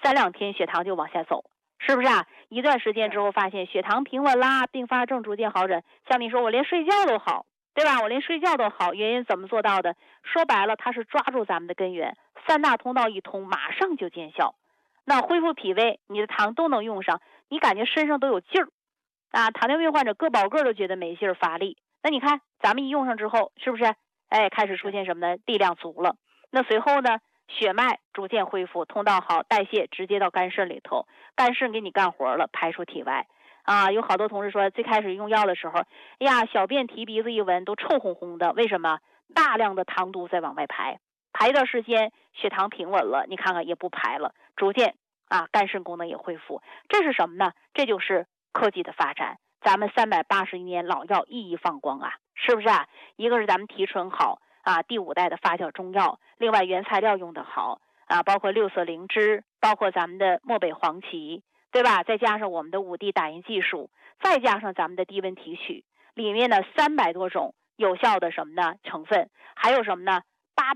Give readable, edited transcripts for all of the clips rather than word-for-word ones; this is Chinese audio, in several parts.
3-2天血糖就往下走，是不是啊？一段时间之后发现血糖平稳啦，并发症逐渐好转。像你说我连睡觉都好，对吧？我连睡觉都好，原因怎么做到的？说白了，它是抓住咱们的根源，3大通道一通，马上就见效。那恢复脾胃，你的糖都能用上，你感觉身上都有劲儿啊！糖尿病患者个饱个都觉得没劲儿乏力。那你看咱们一用上之后，是不是开始出现什么呢？力量足了。那随后呢，血脉逐渐恢复，通道好，代谢直接到肝肾里头，肝肾给你干活了，排出体外啊。有好多同事说，最开始用药的时候，哎呀，小便提鼻子一闻都臭烘烘的，为什么？大量的糖毒在往外排，排一段时间血糖平稳了，你看看也不排了，逐渐肝肾功能也恢复。这是什么呢？这就是科技的发展。咱们381年老药一一放光啊，是不是啊？一个是咱们提纯好啊，第5代的发酵中药，另外原材料用的好啊，包括六色灵芝，包括咱们的漠北黄芪，对吧？再加上我们的5D 打印技术，再加上咱们的低温提取，里面呢300多种有效的什么呢成分，还有什么呢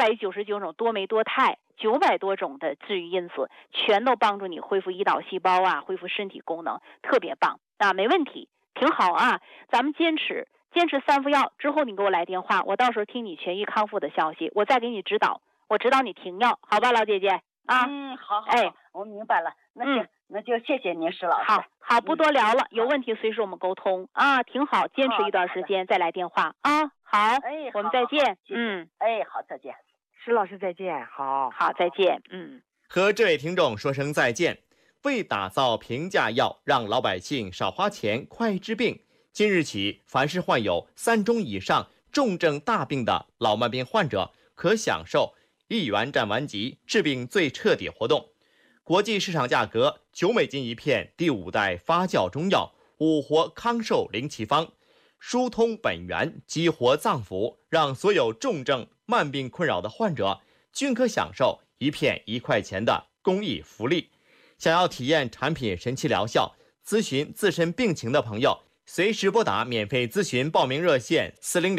899种多酶多肽，900多种的治愈因子，全都帮助你恢复胰岛细胞啊，恢复身体功能，特别棒啊，没问题，挺好啊。咱们坚持3副药之后，你给我来电话，我到时候听你痊愈康复的消息，我再给你指导，我指导你停药，好吧，老姐姐啊？ 好，我明白了。那行，那就谢谢您，石老师。 好，不多聊了，有问题随时我们沟通啊，挺好，坚持一段时间再来电话啊。好，我们再见。 好，再见。 石老师再见。好， 再见。 和这位听众说声再见。为打造平价药，让老百姓少花钱、快治病，今日起，凡是患有3种以上重症大病的老慢病患者，可享受1元占完吉、治病最彻底活动。国际市场价格9美金一片，第5代发酵中药五活康寿灵奇方，疏通本源，激活脏腑，让所有重症慢病困扰的患者均可享受一片1块钱的公益福利。想要体验产品神奇疗效，咨询自身病情的朋友，随时拨打免费咨询报名热线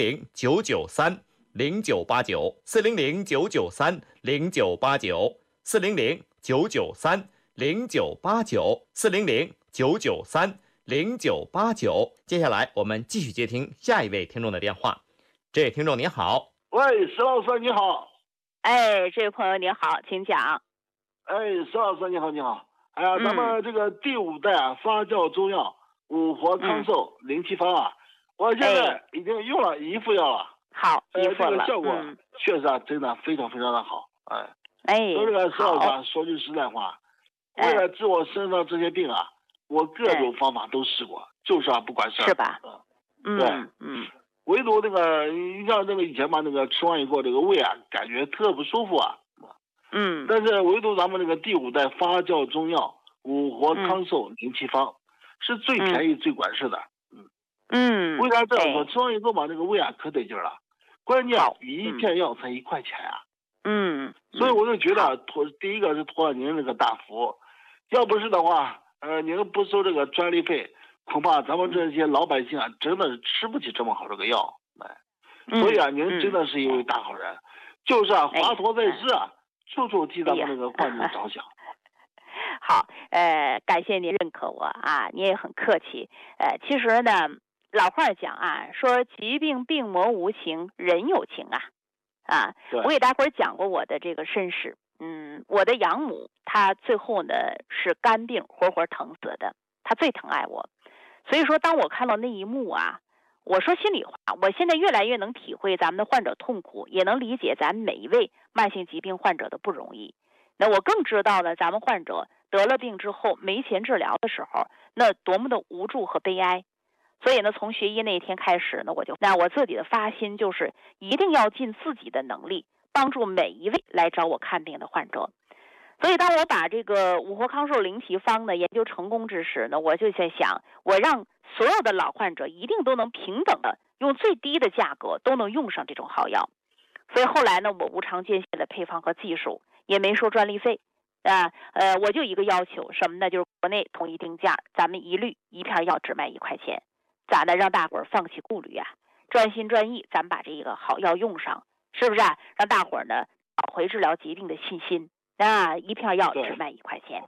400-993-0989，400-993-0989，400-993-0989。接下来我们继续接听下一位听众的电话。这位听众您好。 喂，石老师你好。 这位朋友您好，请讲。 石老师你好，你好。哎呀，咱们这个第5代发酵中药五活康寿灵奇方啊，我现在已经用了1副药了。 好，1副了。 这个效果确实真的非常非常的好。说这个石老师说句实在话，为了治我身上这些病啊，我各种方法都试过，就是不管事儿。 是吧？ 唯独那个，你像那个以前那个吃完以后，这个胃感觉特不舒服啊。但是唯独咱们这个第5代发酵中药五活康寿灵奇方是最便宜最管事的。为啥这样说？吃完以后这个胃可得劲了，关键一片药才1块钱啊。所以我就觉得第一个是托了您这个大福，要不是的话，您不收这个专利费，恐怕咱们这些老百姓真的是吃不起这么好这个药。所以您真的是一位大好人，就是华佗在世处处替咱们这个患者着想。 好，感谢您认可我你也很客气。其实呢，老话讲说疾病病魔无情，人有情我给大伙儿讲过我的这个身世。我的养母她最后呢是肝病活活疼死的，她最疼爱我。所以说当我看到那一幕我说心里话，我现在越来越能体会咱们的患者痛苦，也能理解咱们每一位慢性疾病患者的不容易。那我更知道了咱们患者得了病之后没钱治疗的时候，那多么的无助和悲哀。所以呢，从学医那一天开始呢，我自己的发心就是一定要尽自己的能力，帮助每一位来找我看病的患者。所以当我把这个五活康寿灵奇方呢研究成功之时呢，我就在想，我让所有的老患者一定都能平等的用最低的价格都能用上这种好药。所以后来呢，我无偿捐献的配方和技术，也没收专利费我就一个要求，什么呢？就是国内统一定价，咱们一律一片药只卖1块钱，咋的？让大伙儿放弃顾虑专心专意，咱们把这个好药用上，是不是让大伙儿呢找回治疗疾病的信心一片药只卖1块钱。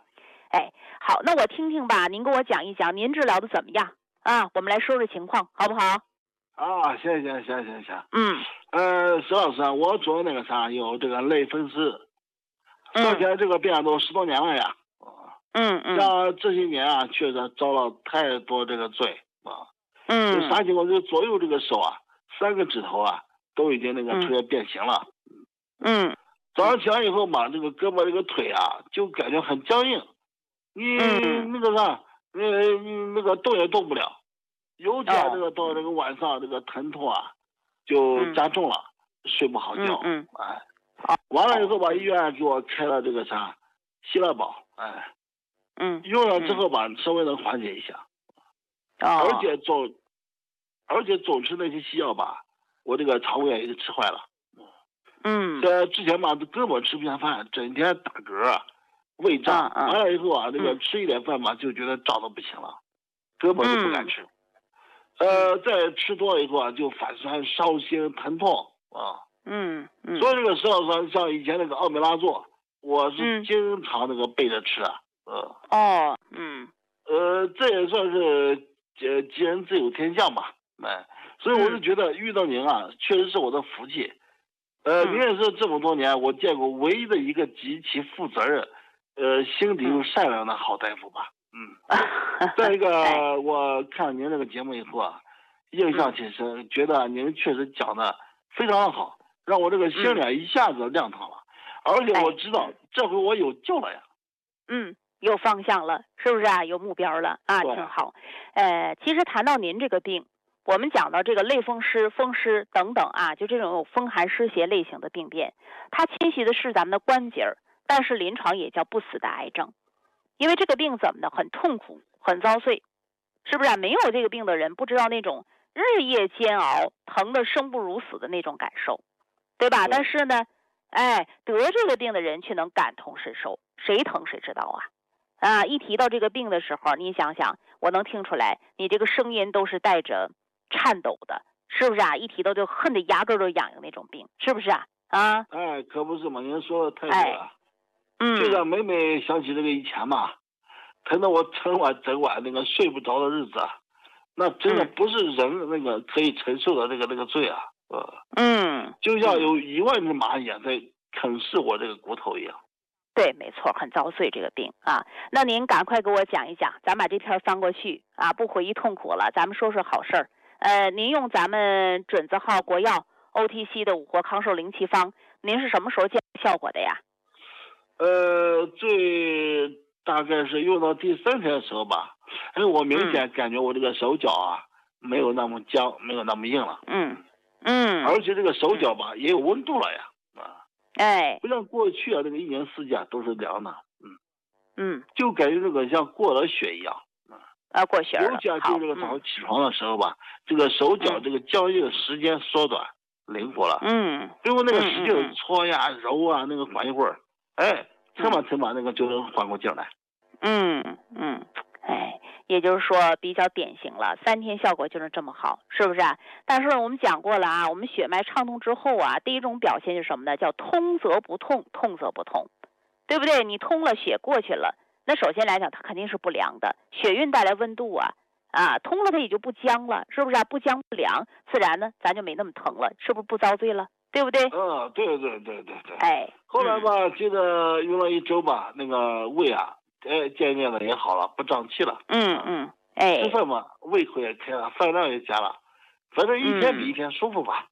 哎，好，那我听听吧，您给我讲一讲您治疗的怎么样啊？我们来说说情况，好不好？ 啊，行。石老师啊，我主要那个啥有这个类风湿，说起来这个病都10多年了呀。像这些年啊，确实遭了太多这个罪啊。有啥情况？就左右这个手啊，3个指头啊都已经那个出现变形了。早上起来以后嘛，这个胳膊这个腿啊就感觉很僵硬，你那个啥，那个动也动不了。尤其这个到这个晚上，这个疼痛啊就加重了，睡不好觉。完了以后吧，医院给我开了这个啥希乐宝，用了之后吧，稍微能缓解一下。而且总吃那些西药吧，我这个肠胃也吃坏了。在之前吧，根本吃不下饭，整天打嗝，胃胀。完了以后啊，这个吃一点饭吧，就觉得胀得不行了，根本就不敢吃。再吃多了以后啊，就反酸、烧心、疼痛啊。所以这个石老师像以前那个奥美拉唑，我是经常那个备着吃啊。这也算是吉人自有天相吧。所以我就觉得遇到您啊，确实是我的福气。您也是这么多年我见过唯一的一个极其负责任，心底又善良的好大夫吧。再一个，我看您这个节目以后啊，印象挺深，觉得您确实讲的非常的好，让我这个心里一下子亮堂了。而且我知道这回我有救了呀。 有方向了，是不是啊？有目标了啊，挺好。其实谈到您这个病，我们讲到这个类风湿、风湿等等啊，就这种有风寒湿邪类型的病变，它侵袭的是咱们的关节，但是临床也叫不死的癌症。因为这个病怎么的，很痛苦，很遭罪，是不是啊？没有这个病的人不知道那种日夜煎熬、疼得生不如死的那种感受，对吧？但是呢，得这个病的人却能感同身受，谁疼谁知道啊！一提到这个病的时候，你想想，我能听出来，你这个声音都是带着颤抖的，是不是啊？一提到就恨得牙根都痒痒那种病，是不是啊？ 可不是嘛，您说的太对了。就像每每想起这个以前嘛，疼得我整晚那个睡不着的日子，那真的不是人那个可以承受的那个罪啊。就像有1万只蚂蚁在啃噬我这个骨头一样。 对，没错，很遭罪这个病啊。那您赶快给我讲一讲，咱把这篇翻过去啊，不回忆痛苦了，咱们说说好事儿。您用咱们准字号国药 OTC 的五活康寿灵气方，您是什么时候见效果的呀？ 最大概是用到第3天的时候吧，我明显感觉我这个手脚啊没有那么僵，没有那么硬了。而且这个手脚吧也有温度了呀。不像过去啊，那个1年4季啊都是凉的。就感觉这个像过了雪一样。 过雪了。 尤其就这个早上起床的时候吧，这个手脚这个僵硬时间缩短，灵活了。不用那个使劲搓呀揉啊，那个缓一会儿，蹭吧那个就能缓过劲来。 也就是说比较典型了，3天效果就是这么好，是不是啊？但是我们讲过了啊，我们血脉畅通之后啊，第一种表现是什么呢？叫通则不痛，痛则不通，对不对？你通了，血过去了，那首先来讲它肯定是不凉的，血运带来温度啊，通了它也就不僵了，是不是啊？不僵不凉，自然呢咱就没那么疼了，是不是不遭罪了？对不对？ 对。后来吧，接着用了1周吧，那个胃啊，渐渐的也好了，不胀气了。吃饭嘛，胃口也开了，饭量也加了，反正一天比一天舒服吧。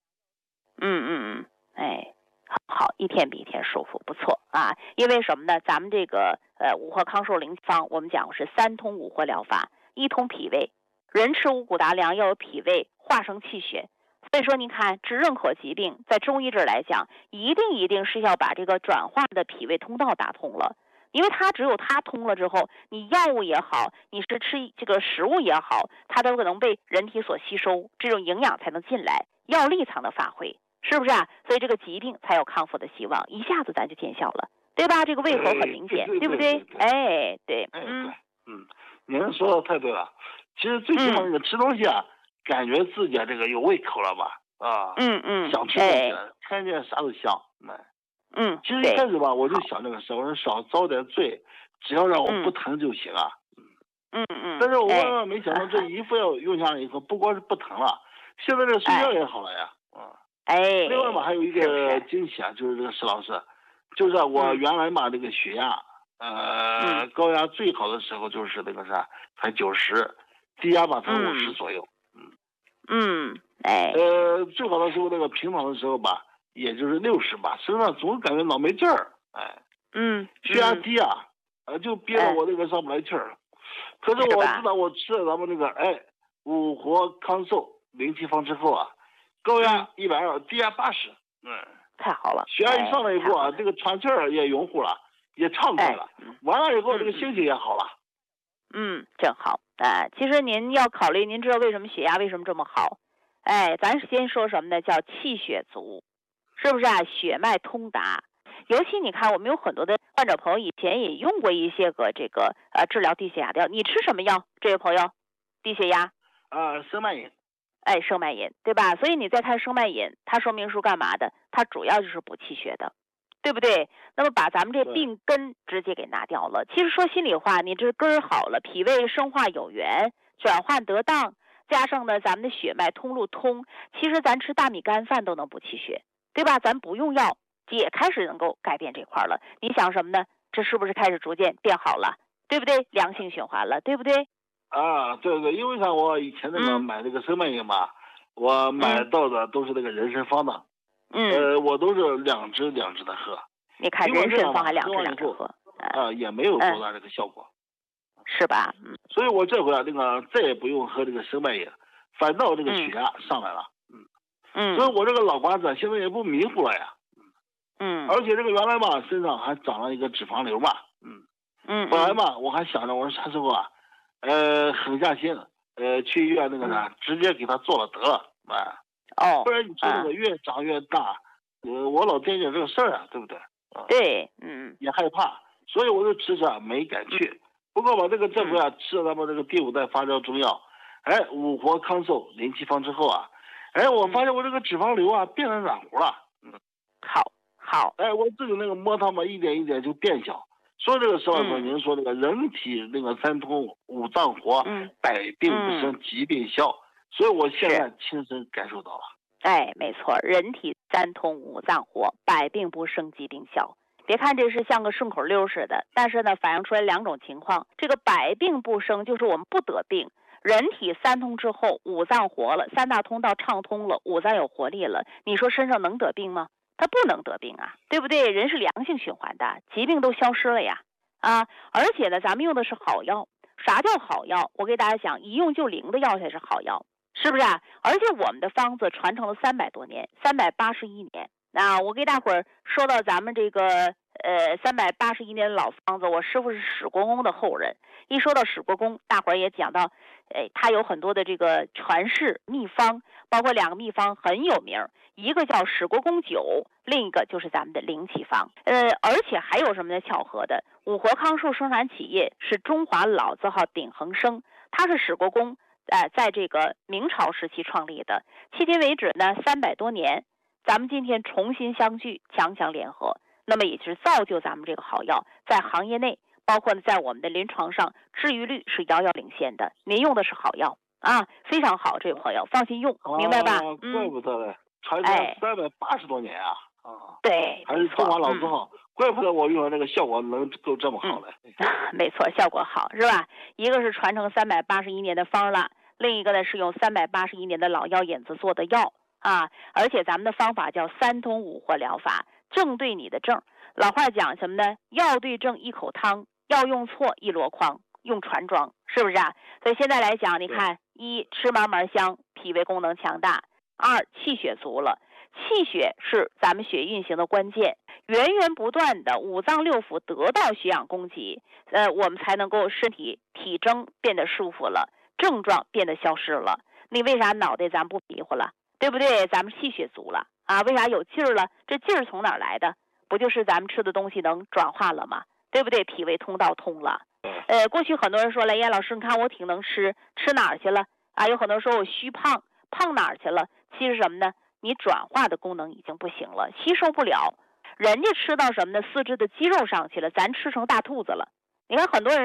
好，一天比一天舒服，不错啊。因为什么呢？咱们这个五活康寿灵方，我们讲是3通五活疗法，一通脾胃，人吃五谷杂粮要有脾胃化生气血。所以说您看治任何疾病，在中医这儿来讲，一定是要把这个转化的脾胃通道打通了，因为它只有它通了之后，你药物也好，你是吃这个食物也好，它都可能被人体所吸收，这种营养才能进来，药力才能发挥，是不是啊？所以这个疾病才有康复的希望，一下子咱就见效了，对吧？这个胃口很明显，对不对？对。 您说的太对了。其实最起码那个吃东西啊，感觉自己这个有胃口了吧？想吃东西了，看见啥都香。其实一开始吧，我就想这个事，我说少遭点罪， 只要让我不疼就行啊。但是我万万没想到，这一副药用下来以后，不光是不疼了，现在这个睡觉也好了呀。另外嘛，还有一个惊喜啊，就是这个石老师，就是我原来嘛这个血压，高压最好的时候就是那个啥，才90，低压吧才50左右。最好的时候那个平躺的时候吧，也就是60吧，身上总感觉老没劲儿。血压低啊，就憋得我那个上不来气儿了。可是我知道我吃了咱们那个五活康寿07方之后啊，高压120，低压80， 太好了。 血压一上来以后啊，这个喘气儿也匀乎了，也畅快了。完了以后这个心情也好了。 正好。其实您要考虑，您知道为什么血压为什么这么好？咱先说什么呢？叫气血足，是不是啊？血脉通达。尤其你看，我们有很多的患者朋友以前也用过一些个这个治疗低血压的药。你吃什么药？这位朋友，低血压？ 生脉饮。 生脉饮，对吧？所以你再看生脉饮，它说明是干嘛的？它主要就是补气血的，对不对？那么把咱们这病根直接给拿掉了。其实说心里话，你这根儿好了，脾胃生化有源，转换得当，加上呢咱们的血脉通路通，其实咱吃大米干饭都能补气血，对吧？咱不用药也开始能够改变这块了。你想什么呢？这是不是开始逐渐变好了，对不对？良性循环了，对不对？ 对，因为啥我以前那个买那个生脉饮嘛，我买到的都是那个人参方的，我都是2支2支的喝。 你看人参方还2支2支喝， 也没有多大这个效果， 是吧？ 所以我这回那个再也不用喝这个生脉饮，反倒这个血压上来了。所以我这个老瓜子现在也不迷糊了呀。而且这个原来吧身上还长了一个脂肪瘤嘛。本来嘛我还想着我说啥时候啊，狠下心，去医院那个啥，直接给他做了得了，不然你说那个越长越大，我老惦记这个事儿啊，对不对？ 对， 也害怕，所以我就迟迟没敢去。不过吧，这回吃了咱们这个第5代发酵中药，五活康寿07方之后啊，我发现我这个脂肪瘤啊变得软乎了。 好， 我自己那个摸它嘛，一点一点就变小。说这个石老师，您说这个人体那个3通5脏活，百病不生，疾病消，所以我现在亲身感受到了。 没错，人体3通5脏活，百病不生，疾病消。别看这是像个顺口溜似的，但是呢，反映出来2种情况。这个百病不生，就是我们不得病。人体3通之后，5脏活了，3大通道畅通了，5脏有活力了，你说身上能得病吗？它不能得病啊，对不对？人是良性循环的，疾病都消失了呀。而且呢，咱们用的是好药。啥叫好药？我给大家讲，一用就灵的药才是好药，是不是啊？而且我们的方子传承了300多年，381年。我给大伙儿说到咱们这个381年的老方子，我师傅是史国公的后人。一说到史国公，大伙儿也讲到，他有很多的这个传世秘方，包括2个秘方很有名，一个叫史国公酒，另一个就是咱们的灵气方。而且还有什么呢？巧合的，五活康寿生产企业是中华老字号鼎恒生，它是史国公在这个明朝时期创立的，迄今为止呢300多年。咱们今天重新相聚，强强联合，那么也是造就咱们这个好药在行业内，包括在我们的临床上治愈率是遥遥领先的。您用的是好药非常好，这位朋友放心用，明白吧？ 怪不得嘞，传承380多年啊！ 对， 还是中华老字号，怪不得我用的这个效果能够这么好嘞。 没错，效果好是吧？一个是传承381年的方了，另一个呢是用381年的老药引子做的药。而且咱们的方法叫3通5活疗法，正对你的症。老话讲什么呢？药对症1口汤，药用错1箩筐，用船装，是不是啊？所以现在来讲，你看，1吃嘛嘛香，脾胃功能强大；2气血足了，气血是咱们血运行的关键，源源不断的5脏6腑得到血氧供给，我们才能够身体体征变得舒服了，症状变得消失了。你为啥脑袋咱不迷糊了？对不对？咱们气血足了为啥有劲儿了？这劲儿从哪儿来的？不就是咱们吃的东西能转化了吗？对不对？脾胃通道通了。过去很多人说了，燕老师，你看我挺能吃，吃哪儿去了有很多人说我虚胖，胖哪儿去了？其实什么呢？你转化的功能已经不行了，吸收不了。人家吃到什么呢？四肢的肌肉上去了，咱吃成大兔子了。 你看很多人